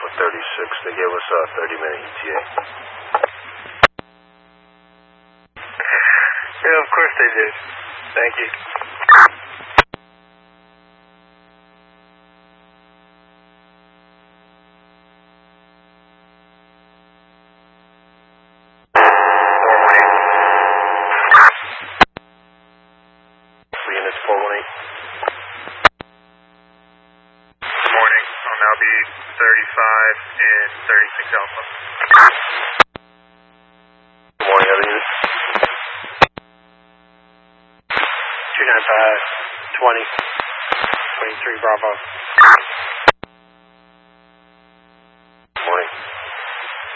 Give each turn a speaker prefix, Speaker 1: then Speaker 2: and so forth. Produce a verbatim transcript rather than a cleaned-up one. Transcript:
Speaker 1: Alpha thirty-six. They gave us a thirty minute E T A.
Speaker 2: Yeah, of course they did. Thank you.
Speaker 1: Units four one eight.
Speaker 2: Good morning. I'll now be thirty-five and thirty-six Alpha.
Speaker 1: Good morning, other units.
Speaker 3: two nine five, twenty, twenty-three Bravo.